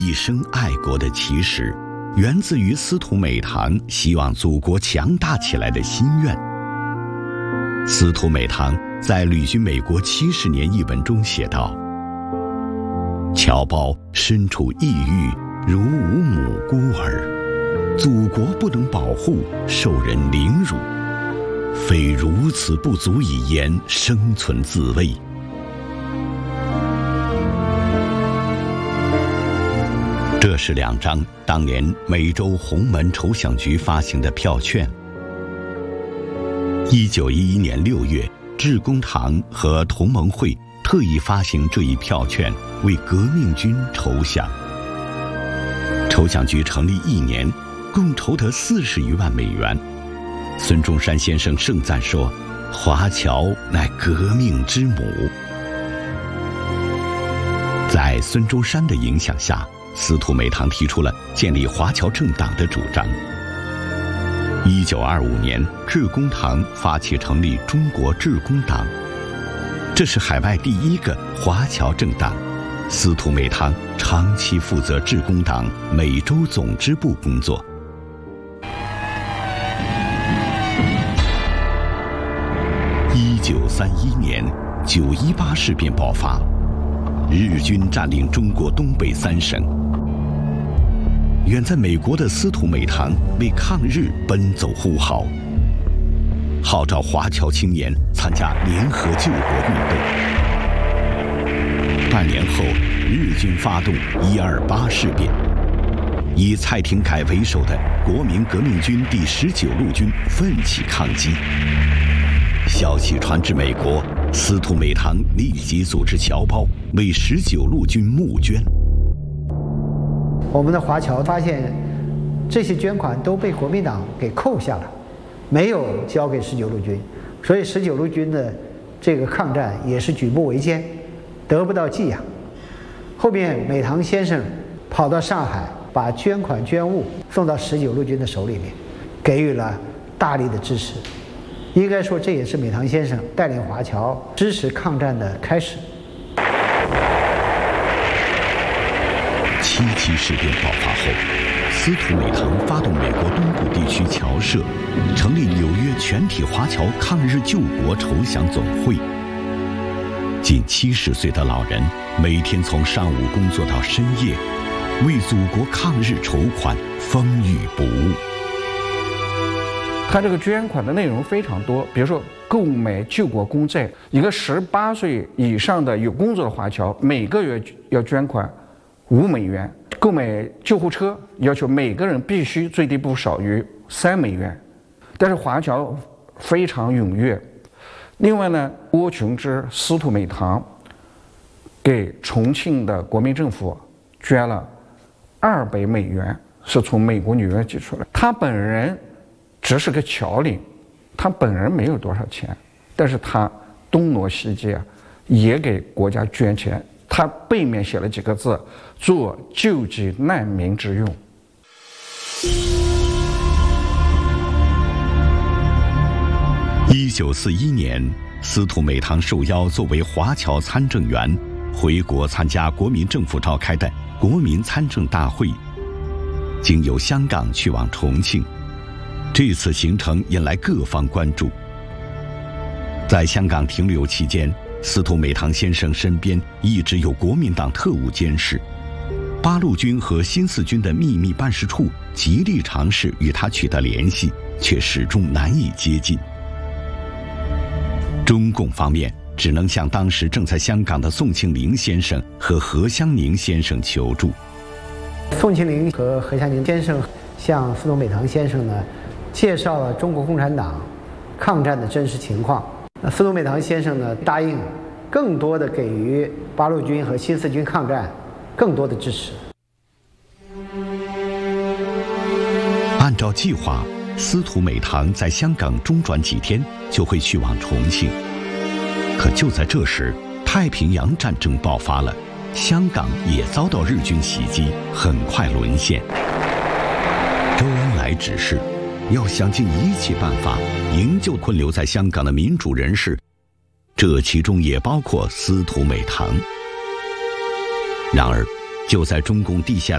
一生爱国的起始，源自于司徒美堂希望祖国强大起来的心愿。司徒美堂在旅居美国70年一文中写道：侨胞身处异域，如无母孤儿，祖国不能保护，受人凌辱，非如此不足以言生存自卫。这是2张当年美洲洪门筹饷局发行的票券。1911年6月，致公堂和同盟会特意发行这一票券，为革命军筹饷。筹饷局成立1年，共筹得40余万美元。孙中山先生盛赞说：“华侨乃革命之母。”在孙中山的影响下，司徒美堂提出了建立华侨政党的主张。1925年，致公堂发起成立中国致公党，这是海外第一个华侨政党。司徒美堂长期负责致公党美洲总支部工作。1931年9·18事变爆发，日军占领中国东北3省。远在美国的司徒美堂为抗日奔走呼号，号召华侨青年参加联合救国运动。半年后，日军发动128事变，以蔡廷锴为首的国民革命军第19路军奋起抗击。消息传至美国，司徒美堂立即组织侨胞为19路军募捐。 我们的华侨发现，这些捐款都被国民党给扣下了，没有交给19路军，所以19路军的这个抗战也是举步维艰，得不到寄养。后面美堂先生跑到上海，把捐款捐物送到19路军的手里面，给予了大力的支持。应该说，这也是美堂先生带领华侨支持抗战的开始。 7·7事变爆发后，司徒美堂发动美国东部地区侨社，成立纽约全体华侨抗日救国筹饷总会。近70岁的老人每天从上午工作到深夜，为祖国抗日筹款，风雨不误。 他这个捐款的内容非常多，比如说购买救国公债，一个18岁以上的有工作的华侨每个月要捐款5美元；购买救护车要求每个人必须最低不少于3美元。但是华侨非常踊跃。另外呢，郭琼之、司徒美堂给重庆的国民政府捐了200美元，是从美国纽约寄出来。他本人只是个侨领，他本人没有多少钱，但是他东挪西借，也给国家捐钱。他背面写了几个字：做救济难民之用。 1941年，司徒美堂受邀作为华侨参政员回国参加国民政府召开的国民参政大会，经由香港去往重庆。这次行程引来各方关注。在香港停留期间，司徒美堂先生身边一直有国民党特务监视，8路军和新四军的秘密办事处极力尝试与他取得联系，却始终难以接近。中共方面只能向当时正在香港的宋庆龄先生和何香凝先生求助。 宋庆龄和何香凝先生向司徒美堂先生呢介绍了中国共产党抗战的真实情况。司徒美堂先生呢答应更多的给予8路军和新四军抗战更多的支持。 按照计划，司徒美堂在香港中转几天就会去往重庆。可就在这时，太平洋战争爆发了，香港也遭到日军袭击，很快沦陷。周恩来指示要想尽一切办法营救困留在香港的民主人士，这其中也包括司徒美堂。然而，就在中共地下